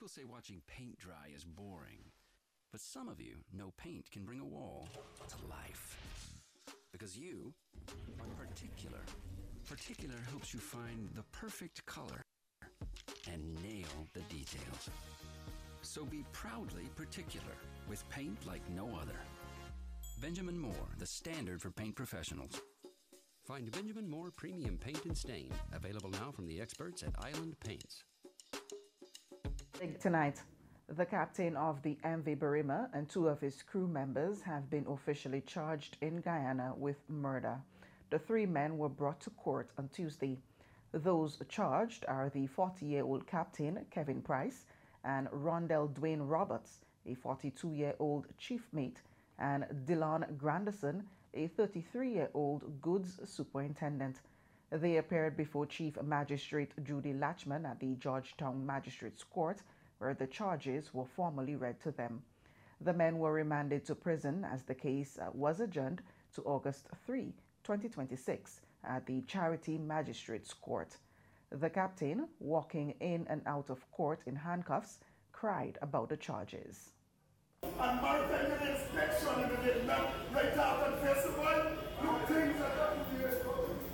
People say watching paint dry is boring, but some of you know paint can bring a wall to life. Because you are particular. Particular helps you find the perfect color and nail the details. So be proudly particular with paint like no other. Benjamin Moore, the standard for paint professionals. Find Benjamin Moore Premium Paint and Stain, available now from the experts at Island Paints. Tonight, the captain of the MV Barima and 2 of his crew members have been officially charged in Guyana with murder. The 3 men were brought to court on Tuesday. Those charged are the 40-year-old captain, Kevin Price, and Rondell Dwayne Roberts, a 42-year-old chief mate, and Dillon Granderson, a 33-year-old goods superintendent. They appeared before Chief Magistrate Judy Latchman at the Georgetown Magistrates Court, where the charges were formally read to them. The men were remanded to prison as the case was adjourned to August 3, 2026, at the Charity Magistrates Court. The captain, walking in and out of court in handcuffs, cried about the charges. And maritime inspection in the Vietnam, right after the festival, look things that happen here.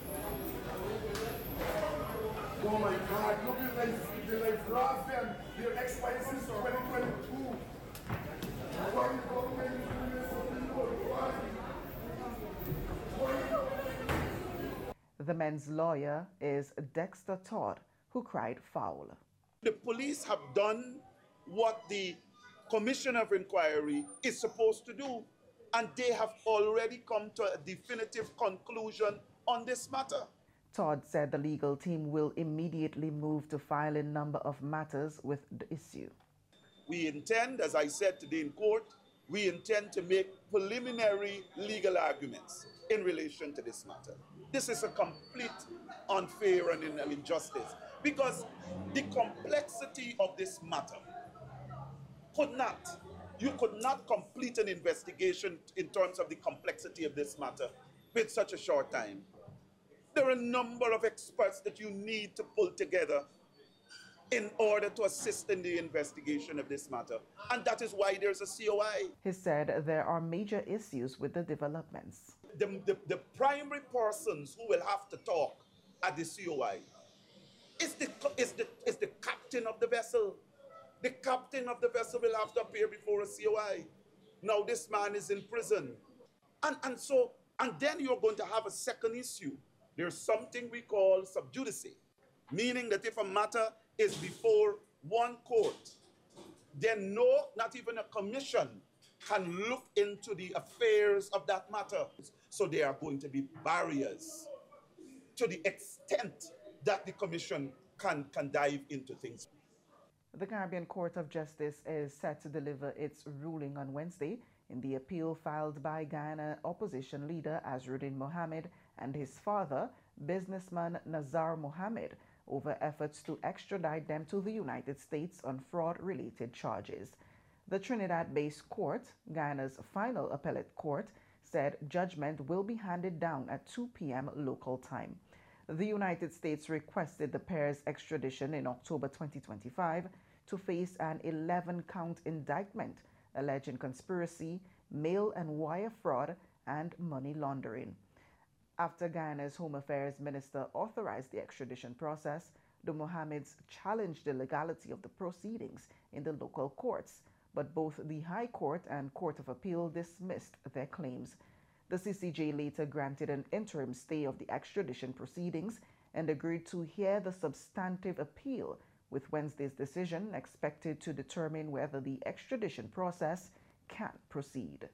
Oh my God, look at the life last and their expired since 2022. Why the government is doing this to people? Why? The men's lawyer is Dexter Todd, who cried foul. The police have done what the Commission of Inquiry is supposed to do, and they have already come to a definitive conclusion on this matter. Todd said the legal team will immediately move to file a number of matters with the issue. We intend, as I said today in court, we intend to make preliminary legal arguments in relation to this matter. This is a complete unfair and an injustice because the complexity of this matter you could not complete an investigation in terms of the complexity of this matter with such a short time. There are a number of experts that you need to pull together in order to assist in the investigation of this matter. And that is why there's a COI. He said there are major issues with the developments. The primary persons who will have to talk at the COI is the captain of the vessel. The captain of the vessel will have to appear before a COI. Now this man is in prison. And then you're going to have a second issue. There's something we call sub judice, meaning that if a matter is before one court, then not even a commission can look into the affairs of that matter. So there are going to be barriers to the extent that the commission can dive into things. The Caribbean Court of Justice is set to deliver its ruling on Wednesday in the appeal filed by Guyana opposition leader Azruddin Mohammed and his father, businessman Nazar Mohammed, over efforts to extradite them to the United States on fraud-related charges. The Trinidad-based court, Guyana's final appellate court, said judgment will be handed down at 2 p.m. local time. The United States requested the pair's extradition in October 2025 to face an 11-count indictment alleging conspiracy, mail and wire fraud, and money laundering. After Guyana's Home Affairs Minister authorized the extradition process, the Mohammeds challenged the legality of the proceedings in the local courts, but both the High Court and Court of Appeal dismissed their claims. The CCJ later granted an interim stay of the extradition proceedings and agreed to hear the substantive appeal, with Wednesday's decision expected to determine whether the extradition process can proceed.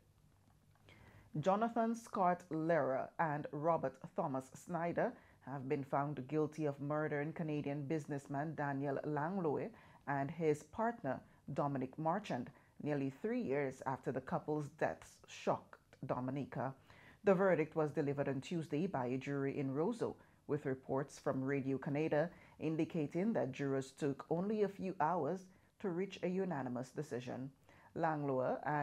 Jonathan Scott Lehrer and Robert Thomas Snyder have been found guilty of murdering Canadian businessman Daniel Langlois and his partner Dominic Marchand nearly 3 years after the couple's deaths shocked Dominica. The verdict was delivered on Tuesday by a jury in Roseau, with reports from Radio-Canada indicating that jurors took only a few hours to reach a unanimous decision. Langlois and